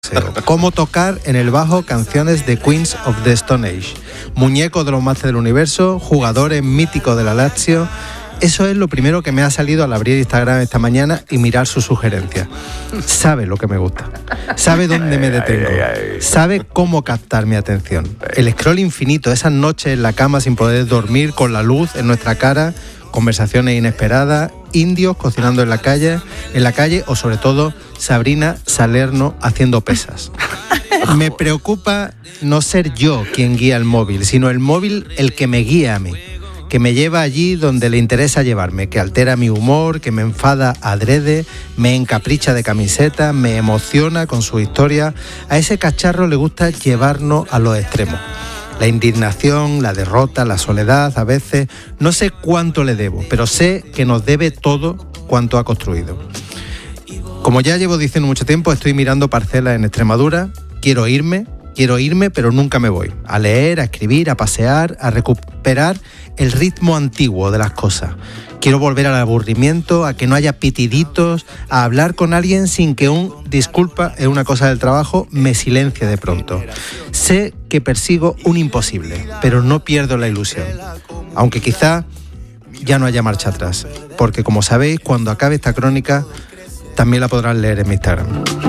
boxeo. Cómo tocar en el bajo canciones de Queens of the Stone Age. Muñecos de los Masters del Universo, jugadores míticos de la Lazio. Eso es lo primero que me ha salido al abrir Instagram esta mañana y mirar sus sugerencias. Sabe lo que me gusta. Sabe dónde me detengo. Sabe cómo captar mi atención. El scroll infinito, esas noches en la cama sin poder dormir, con la luz en nuestra cara, conversaciones inesperadas, indios cocinando en la calle o sobre todo Sabrina Salerno haciendo pesas. Me preocupa no ser yo quien guía el móvil, sino el móvil el que me guía a mí, que me lleva allí donde le interesa llevarme, que altera mi humor, que me enfada adrede, me encapricha de camiseta, me emociona con su historia. A ese cacharro le gusta llevarnos a los extremos. La indignación, la derrota, la soledad, a veces no sé cuánto le debo, pero sé que nos debe todo cuanto ha construido. Como ya llevo diciendo mucho tiempo, estoy mirando parcelas en Extremadura, quiero irme, pero nunca me voy. A leer, a escribir, a pasear, a recuperar el ritmo antiguo de las cosas. Quiero volver al aburrimiento, a que no haya pitiditos, a hablar con alguien sin que un disculpa es una cosa del trabajo me silencie de pronto. Sé que persigo un imposible, pero no pierdo la ilusión. Aunque quizá ya no haya marcha atrás, porque como sabéis, cuando acabe esta crónica, también la podrán leer en mi Instagram.